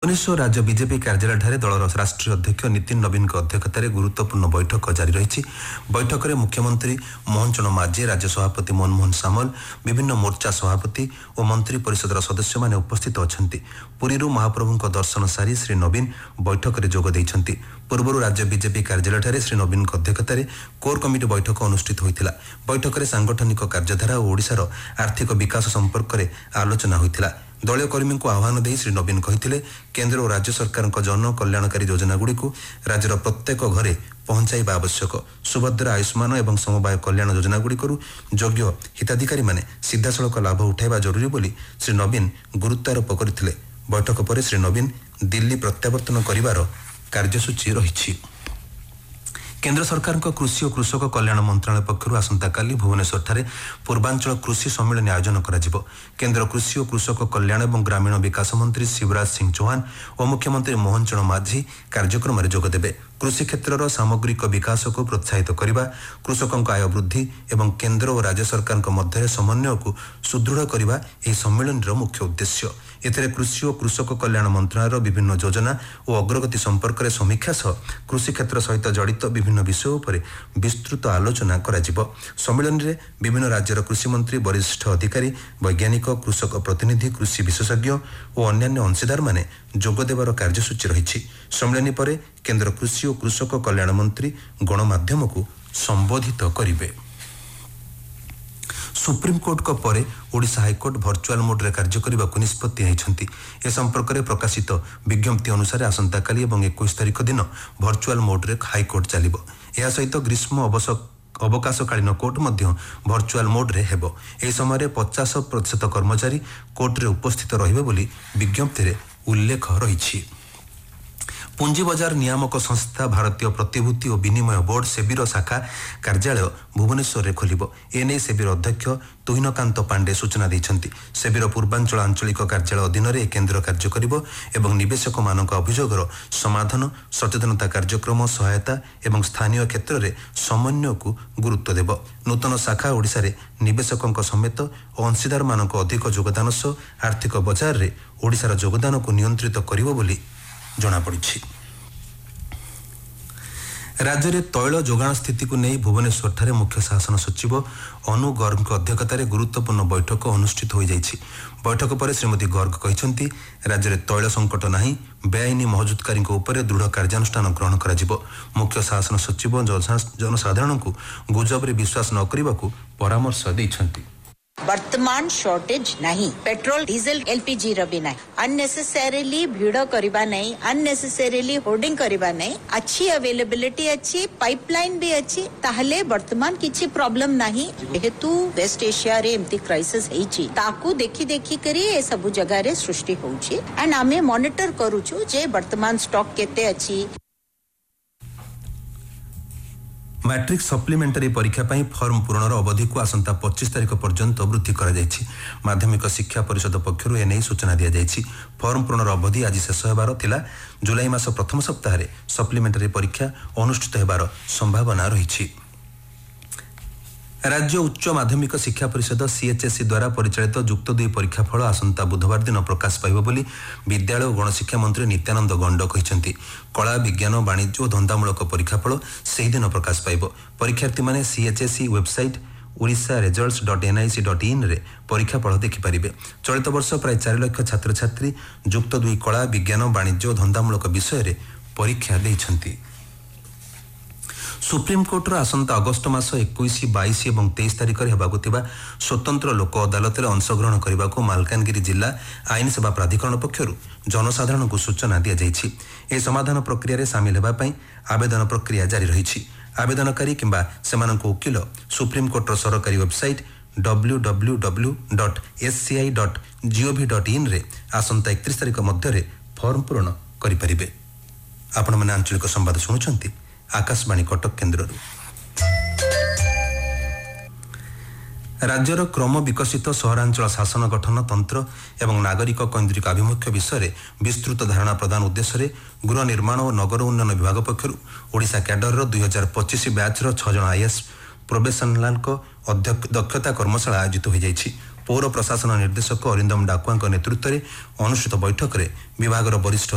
भुवनेश्वर राज्य बीजेपी कार्यालय दलर राष्ट्रीय अध्यक्ष नितिन नवीन अध्यक्षतार गुरुत्वपूर्ण बैठक जारी रही। बैठक में मुख्यमंत्री मोहन चरण माझी, राज्य सभापति मनमोहन सामल, विभिन्न मोर्चा सभापति और मंत्री परिषदर सदस्य माने उपस्थित अच्छा। पुरी महाप्रभु दर्शन सारी श्री नवीन बैठक में जोग देइछन्ति। पूर्व राज्य बीजेपी कार्यालय श्री नवीन अध्यक्षतार कोर कमिटी बैठक अनुष्ठित होता। बैठक में सांगठनिक कार्यधारा और ओडिशार आर्थिक विकास संपर्क में आलोचना होता। दलीय कर्मी को आह्वान दे श्री नवीन कहते केन्द्र और राज्य सरकार जन कल्याणकारी योजनागुड़ी राज्यर प्रत्येक घरे पहुंचाइबा आवश्यक। सुभद्रा, आयुष्मान एवं समवाय कल्याण योजनागुड़िकरू योग्य हिताधिकारी माने सीधासलख लाभ उठाइबा जरूरी बोली श्री नवीन गुरुत्वारोप करथिले। बैठक पर श्री नवीन दिल्ली प्रत्यावर्तन करिवार कार्यसूची रही। केन्द्र सरकार कृषि और कृषक कल्याण मंत्रालय पक्षर आसंताकाली भुवनेश्वर पूर्वांचल कृषि सम्मेलन आयोजन करा। केन्द्र कृषि और कृषक कल्याण और ग्रामीण विकास मंत्री शिवराज सिंह चौहान और मुख्यमंत्री मोहन चरण माझी कार्यक्रम में जोगदेवे। कृषि क्षेत्र सामग्रिक विकास को प्रोत्साहित करने, कृषकों आय वृद्धि और केन्द्र और राज्य सरकार मध्य समन्वय को सुदृढ़ करने यह सम्मेलन मुख्य उद्देश्य। एथिरे कृषि और कृषक कल्याण मंत्रालय विभिन्न योजना और अग्रगति संपर्क में समीक्षा सह कृषि क्षेत्र सहित जड़ित विभिन्न विषय पर विस्तृत आलोचना करा। सम्मेलन में विभिन्न राज्यर कृषि मंत्री, वरिष्ठ अधिकारी, वैज्ञानिक, कृषक प्रतिनिधि, कृषि विशेषज्ञ और अन्य अंशीदार माने जोगदेवार कार्यसूची रही। सम्मेलन पर केन्द्र कृषि और कृषक कल्याण मंत्री गणमाध्यम को संबोधित करेंगे। सुप्रीमकोर्ट को परे ओडिशा हाईकोर्ट भर्चुआल मोड रे कार्य करने को निष्पत्ति होती। ए संपर्क में प्रकाशित विज्ञप्ति अनुसार आसंताकाली और 21 तारिख दिन भर्चुआल मोड रे हाईकोर्ट चलिबो। या सहित ग्रीष्म अवकाशकालीन कोर्ट मध्य भर्चुआल मोड रे हेबो। ए समय 50% कर्मचारी कोर्ट रे उपस्थित रहिबे बोली विज्ञप्ति रे उल्लेख रही। पुंजी बजार नियामक संस्था भारतीय प्रतिभूति और विनिमय बोर्ड सेबीर शाखा कार्यालय भुवनेश्वर में खोलिबो। एने सेबीर अध्यक्ष तुहिनकांत पांडे सूचना देइछन्ति। सेबीर पूर्वांचल आंचलिक कार्यालय अधीन में केन्द्र कार्य करिबो एवं निवेशक मानक अभियोगर समाधान, सचेतनता कार्यक्रम, सहायता एवं स्थानीय क्षेत्र में समन्वय को गुरुत्व देव। नूतन शाखा ओडिशा रे निवेशकों समेत अंशीदार मानक अधिक योगदान सह आर्थिक बजार रे ओडिशार योगदान को नियंत्रित करिबो बोली जना पड़ी। राज्य में तैल जोगाण स्थिति को नहीं भुवनेश्वर मुख्य शासन सचिव अनु गर्ग अध्यक्षतार गुरुत्वपूर्ण बैठक अनुष्ठित हो जाइछि। बैठक पर श्रीमती गर्ग कहते राज्य में तैल संकट नहीं, बेआईनी महजुदकारी उपर दृढ़ कार्यानुष्ठान ग्रहण करा। मुख्य शासन सचिव जनसाधारण को गुजबरे विश्वास न करने को परामर्श देइछन्ति। वर्तमान शॉर्टेज नहीं, पेट्रोल डीजल एलपीजी रबी नहीं, अननेसेसरीली भीड़ करिबा नहीं, अननेसेसरीली होर्डिंग करिबा नहीं, अच्छी अवेलेबिलिटी अच्छी, पाइपलाइन भी अच्छी, ताहले वर्तमान किछि प्रॉब्लम नहीं। जेहेतु वेस्ट एशिया रे एमती क्राइसिस हेछि ताकू देखि देखि करी ए सब जगह रे सृष्टि होछि एंड आमे मॉनिटर करूछु जे वर्तमान स्टॉक केते अच्छी। मैट्रिक सप्लीमेंटारी परीक्षा पाई फॉर्म पूरणर अवधि को आसंता 25 तारिख पर्यंत वृद्धि करा जायछि। माध्यमिक शिक्षा परिषद पक्षरु एने सूचना दिया जायछि। फॉर्म पूरणर अवधि आज शेष हेबार थिला। जुलाई मास प्रथम सप्ताह रे सप्लीमेंटारी परीक्षा अनुष्ठित हेबार संभावना रहिछि। राज्य उच्च माध्यमिक शिक्षा परिषद सीएचएसई द्वारा परिचालित जुक्त 2 परीक्षाफल आसंता बुधवार दिन प्रकाश पाइब बोली विद्यालय और गणशिक्षा मंत्री नित्यानंद गंड कहते। कला, विज्ञान, वाणिज्य और धंदामूलक परीक्षाफल सही दिन प्रकाश पाइब। परीक्षार्थी माने सीएचएसई वेबसाइट orissa.results.nic.in रे परीक्षाफल देखिपारे। चलित वर्ष प्राय 4 लाख छात्र छात्री जुक्त 2 कला, विज्ञान, वाणिज्य और धंदामूलक विषय रे परीक्षा देइछन्ति। सुप्रीमकोर्टर आसंता अगस्ट मास 21, 22 और 23 तारिख में होबाकु थिबा स्वतंत्र लोक अदालत अंशग्रहण करने को मालकानगिरी जिला आईन सेवा प्राधिकरण पक्षरु जनसाधारण को सूचना दिया जायछि। ए समाधान प्रक्रिया रे शामिल हेबा पई आवेदन प्रक्रिया जारी रही। आवेदनकारी किंबा सेमानक वकील सुप्रीमकोर्टर सरकारी वेबसाइट www.sci.gov.in रे आसंता 31 तारिख मध्य फॉर्म पूरण करि परिबे। आपण माने आंचलिक संवाद सुनुछंती आकाशवाणी कटक केन्द्र। राज्यर क्रम विकसित सहरांचल शासन गठन तंत्र एवं नागरिक कैन्द्रिक आभिमुख्य विषय विस्तृत धारणा प्रदान उद्देश्य गृह निर्माण और नगर उन्नयन विभाग पक्षर ओडिशा कैडर 2025 बैचर 6 जन आईएएस प्रोबेशनल दक्षता कर्मशाला आयोजित हो जाइछि। पौर प्रशासन निर्देशक अरिंदम डाकुआ नेतृत्व में अनुष्ठित बैठक में विभाग वरिष्ठ